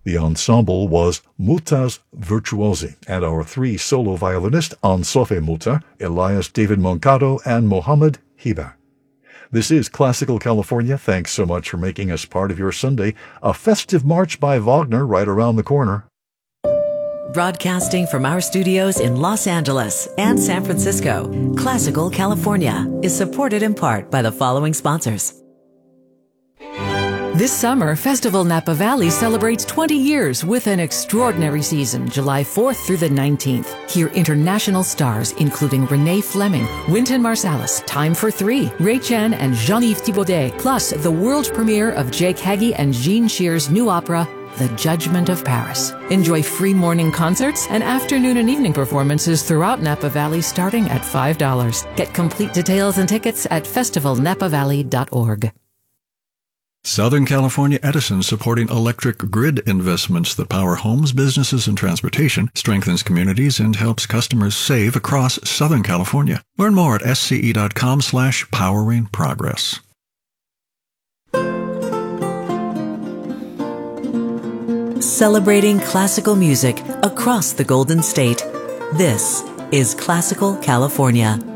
The ensemble was Multas Virtuosi, and our three solo violinists, Ansofe Multa, Elias David Moncado, and Mohammed Hiba. This is Classical California. Thanks so much for making us part of your Sunday. A festive march by Wagner right around the corner. Broadcasting from our studios in Los Angeles and San Francisco, Classical California is supported in part by the following sponsors. This summer, Festival Napa Valley celebrates 20 years with an extraordinary season, July 4th through the 19th. Hear international stars including Renee Fleming, Wynton Marsalis, Time for Three, Ray Chen, and Jean-Yves Thibaudet, plus the world premiere of Jake Hagee and Jean Shear's new opera, The Judgment of Paris. Enjoy free morning concerts and afternoon and evening performances throughout Napa Valley starting at $5. Get complete details and tickets at festivalnapavalley.org. Southern California Edison, supporting electric grid investments that power homes, businesses, and transportation, strengthens communities, and helps customers save across Southern California. Learn more at sce.com/poweringprogress. Celebrating classical music across the Golden State. This is Classical California.